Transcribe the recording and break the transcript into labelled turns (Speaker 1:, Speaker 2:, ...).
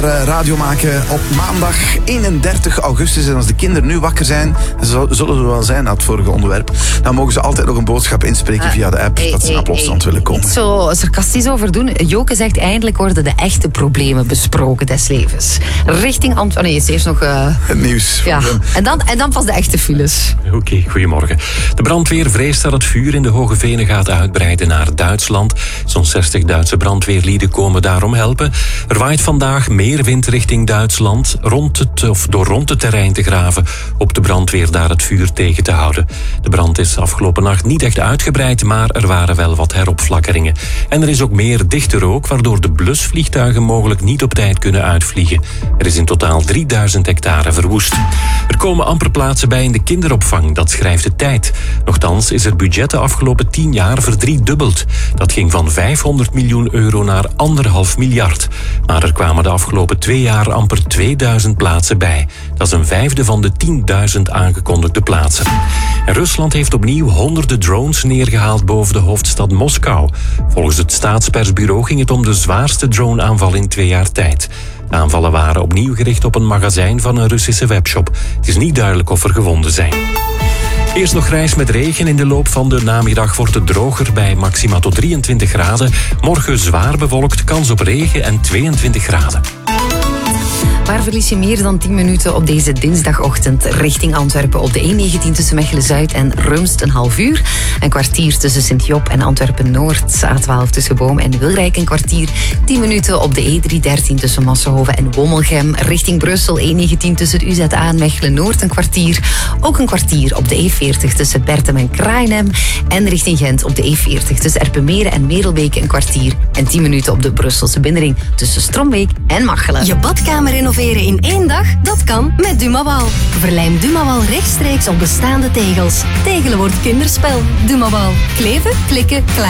Speaker 1: Radio maken op maandag 31 augustus. En als de kinderen nu wakker zijn, zullen ze wel zijn na het vorige onderwerp, dan mogen ze altijd nog een boodschap inspreken via de app dat ze naar Plopsaland willen komen.
Speaker 2: Niet zo sarcastisch over doen. Joke zegt, eindelijk worden de echte problemen besproken des levens. Richting Antwerpen. Nee, eerst nog...
Speaker 1: Het nieuws.
Speaker 2: Ja. En dan pas de echte files.
Speaker 3: Oké, goedemorgen. De brandweer vreest dat het vuur in de Hoge Venen gaat uitbreiden naar Duitsland. Zo'n 60 Duitse brandweerlieden komen daarom helpen. Er waait vandaag meer wind richting Duitsland door rond het terrein te graven op de brandweer daar het vuur tegen te houden. De brand is afgelopen nacht niet echt uitgebreid, maar er waren wel wat heropflakkeringen. En er is ook meer dichte rook, waardoor de blusvliegtuigen mogelijk niet op tijd kunnen uitvliegen. Er is in totaal 3000 hectare verwoest. Er komen amper plaatsen bij in de kinderopvang, dat schrijft de Tijd. Nochtans is het budget de afgelopen 10 jaar verdriedubbeld. Dat ging van 500 miljoen euro naar 1,5 miljard. Maar er kwamen de afgelopen 2 jaar amper 2000 plaatsen bij. Dat is een vijfde van de 10.000 aangekondigde plaatsen. En Rusland heeft opnieuw honderden drones neergehaald boven de hoofdstad Moskou. Volgens het staatspersbureau ging het om de zwaarste droneaanval in 2 jaar tijd. De aanvallen waren opnieuw gericht op een magazijn van een Russische webshop. Het is niet duidelijk of er gewonden zijn. Eerst nog grijs met regen. In de loop van de namiddag wordt het droger bij maxima tot 23 graden. Morgen zwaar bewolkt, kans op regen en 22 graden.
Speaker 2: Waar verlies je meer dan 10 minuten op deze dinsdagochtend richting Antwerpen? Op de E19 tussen Mechelen-Zuid en Rumst een half uur. Een kwartier tussen Sint-Job en Antwerpen-Noord. A12 tussen Boom en Wilrijk een kwartier. 10 minuten op de E313 tussen Massenhoven en Wommelgem. Richting Brussel E19 tussen het UZA en Mechelen-Noord een kwartier. Ook een kwartier op de E40 tussen Bertem en Kraaienhem. En richting Gent op de E40 tussen Erpenmeren en Merelbeke een kwartier. En 10 minuten op de Brusselse binnenring tussen Strombeek en Machelen.
Speaker 4: Je badkamer renoveren in 1 dag? Dat kan met Dumawal. Verlijm Dumawal rechtstreeks op bestaande tegels. Tegelen wordt kinderspel. Dumawal. Kleven, klikken, klaar.